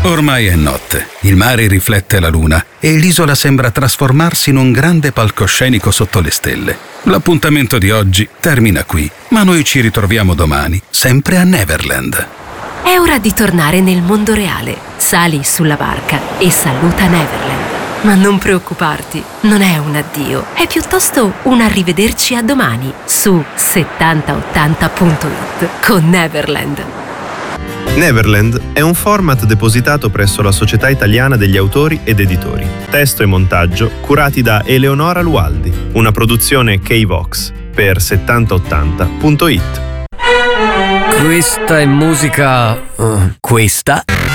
Ormai è notte, il mare riflette la luna e l'isola sembra trasformarsi in un grande palcoscenico sotto le stelle. L'appuntamento di oggi termina qui, ma noi ci ritroviamo domani, sempre a Neverland. È ora di tornare nel mondo reale. Sali sulla barca e saluta Neverland. Ma non preoccuparti, non è un addio, è piuttosto un arrivederci a domani su 7080.it con Neverland. Neverland è un format depositato presso la Società Italiana degli Autori ed Editori. Testo e montaggio curati da Eleonora Lualdi. Una produzione K-Vox per 7080.it. Questa è musica... questa